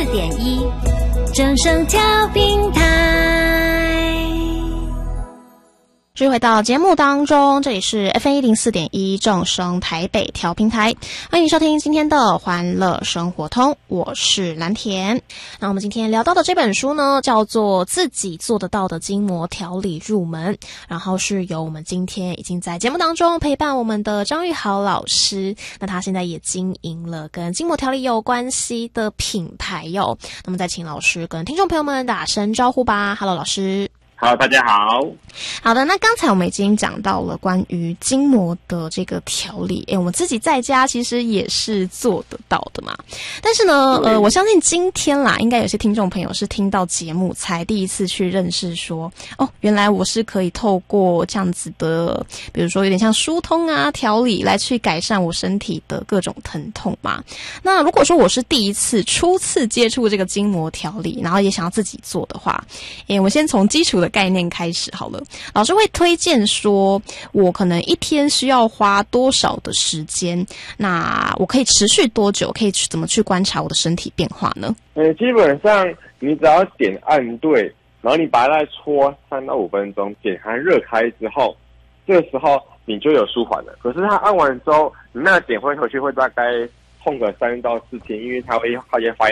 104.1正声调频台。 继续回到节目当中，这里是 FM104.1正声台北调频台，欢迎收听今天的欢乐生活通，我是蓝田。那我们今天聊到的这本书呢，叫做《自己做得到的筋膜调理入门》，然后是由我们今天已经在节目当中陪伴我们的张玉豪老师，那他现在也经营了跟筋膜调理有关系的品牌哟。那么再请老师跟听众朋友们打声招呼吧。 Hello 老师。 好，大家好。 好的，那刚才我们已经讲到了关于筋膜的这个调理，我们自己在家其实也是做得到的嘛。但是呢，我相信今天啦，应该有些听众朋友是听到节目才第一次去认识说，哦，原来我是可以透过这样子的，比如说有点像疏通啊、调理来去改善我身体的各种疼痛嘛。那如果说我是第一次、初次接触这个筋膜调理，然后也想要自己做的话，我先从基础的概念开始好了。老师会推荐说我可能一天需要花多少的时间，那我可以持续多久，可以怎么去观察我的身体变化呢？ 基本上你只要点按对，然后你把它再搓3到5分钟，点它热开之后，这个时候你就有舒缓了。可是它按完之后，你那个点回去会大概痛个3到4天，因为它会发炎